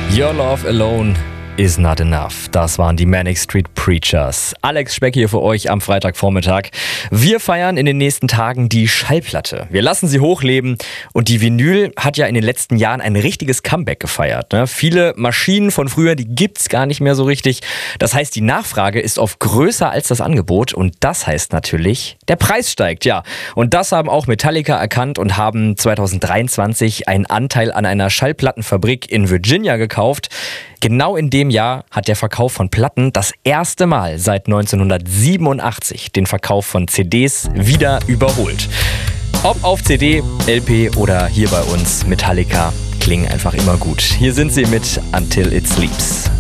Your Love Alone is Not Enough. Das waren die Manic Street Preachers. Alex Speck hier für euch am Freitagvormittag. Wir feiern in den nächsten Tagen die Schallplatte. Wir lassen sie hochleben und die Vinyl hat ja in den letzten Jahren ein richtiges Comeback gefeiert. Viele Maschinen von früher, die gibt's gar nicht mehr so richtig. Das heißt, die Nachfrage ist oft größer als das Angebot und das heißt natürlich, der Preis steigt, ja. Und das haben auch Metallica erkannt und haben 2023 einen Anteil an einer Schallplattenfabrik in Virginia gekauft. Genau in dem Jahr hat der Verkauf von Platten das erste Mal seit 1987 den Verkauf von CDs wieder überholt. Ob auf CD, LP oder hier bei uns, Metallica klingen einfach immer gut. Hier sind sie mit Until It Sleeps.